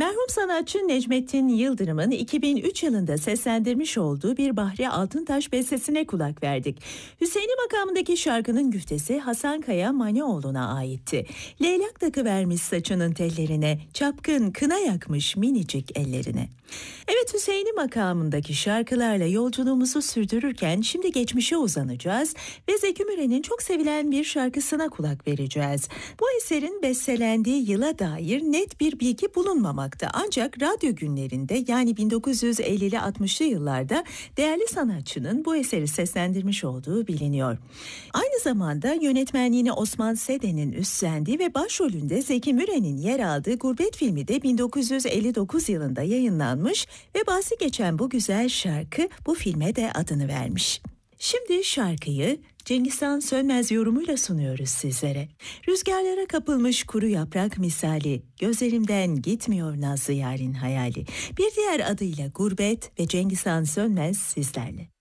Merhum sanatçı Necmettin Yıldırım'ın 2003 yılında seslendirmiş olduğu bir Bahri Altıntaş bestesine kulak verdik. Hüseyin'i makamındaki şarkının güftesi Hasan Kaya Manioğlu'na aitti. Leylak takıvermiş saçının tellerine, çapkın kına yakmış minicik ellerine. Evet, Hüseyin'i makamındaki şarkılarla yolculuğumuzu sürdürürken şimdi geçmişe uzanacağız ve Zeki Müren'in çok sevilen bir şarkısına kulak vereceğiz. Bu eserin bestelendiği yıla dair net bir bilgi bulunmamakta. Ancak radyo günlerinde, yani 1950'li 60'lı yıllarda değerli sanatçının bu eseri seslendirmiş olduğu biliniyor. Aynı zamanda yönetmenliğini Osman Seden'in üstlendiği ve başrolünde Zeki Müren'in yer aldığı Gurbet filmi de 1959 yılında yayınlanmış ve bahsi geçen bu güzel şarkı bu filme de adını vermiş. Şimdi şarkıyı Cengizhan Sönmez yorumuyla sunuyoruz sizlere. Rüzgarlara kapılmış kuru yaprak misali, gözlerimden gitmiyor nazlı yarın hayali. Bir diğer adıyla Gurbet ve Cengizhan Sönmez sizlerle.